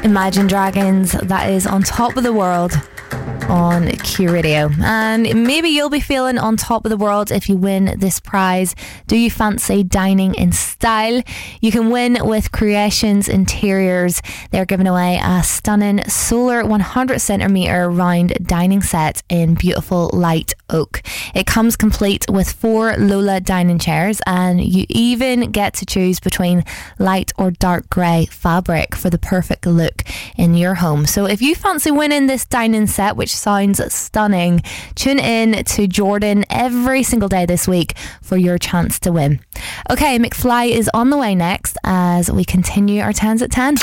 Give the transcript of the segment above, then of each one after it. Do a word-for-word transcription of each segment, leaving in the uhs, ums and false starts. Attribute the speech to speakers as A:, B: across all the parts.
A: Imagine Dragons, that is On Top of the World on Q Radio. And maybe you'll be feeling on top of the world if you win this prize. Do you fancy dining in style? You can win with Creations Interiors. They're giving away a stunning solar one hundred centimetre round dining set in beautiful light oak. It comes complete with four Lola dining chairs, and you even get to choose between light or dark grey fabric for the perfect look in your home. So if you fancy winning this dining set, which sounds stunning, tune in to Jordan every single day this week for your chance to win. Okay, McFly is on the way next as we continue our tens at ten.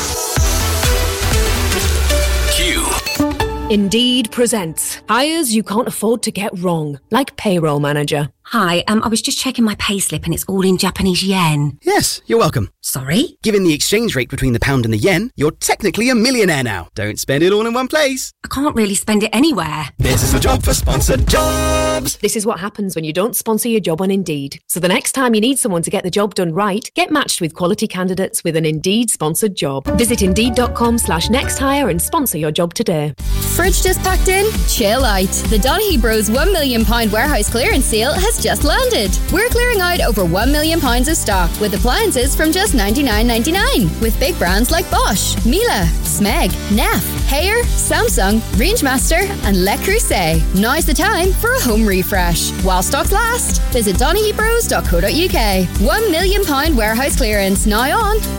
B: Q.
C: Indeed presents hires you can't afford to get wrong, like payroll manager.
D: Hi, um, I was just checking my payslip and it's all in Japanese yen.
E: Yes, you're welcome.
D: Sorry?
E: Given the exchange rate between the pound and the yen, you're technically a millionaire now. Don't spend it all in one place.
D: I can't really spend it anywhere.
B: This is the job for sponsored jobs.
C: This is what happens when you don't sponsor your job on Indeed. So the next time you need someone to get the job done right, get matched with quality candidates with an Indeed sponsored job. Visit indeed.com slash next hire and sponsor your job today.
F: Fridge just packed in? Chill out. The Donaghy Bros one million pound warehouse clearance sale has just landed. We're clearing out over one million pounds of stock with appliances from just ninety-nine ninety-nine. With big brands like Bosch, Miele, Smeg, Neff, Haier, Samsung, Rangemaster and Le Creuset. Now's the time for a home refresh. While stocks last, visit donaghybros dot co dot uk. one million pound warehouse clearance now on